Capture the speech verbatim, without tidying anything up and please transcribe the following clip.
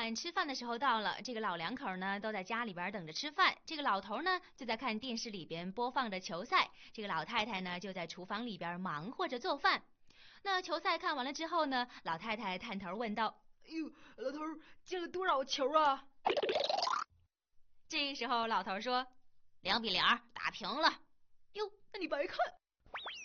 晚吃饭的时候到了，这个老两口呢都在家里边等着吃饭。这个老头呢就在看电视里边播放着球赛，这个老太太呢就在厨房里边忙活着做饭。那球赛看完了之后呢，老太太探头问道：“ 哎呦，老头，进了多少球啊？” 这时候老头说：“两比零，打平了。” 哟，那你白看。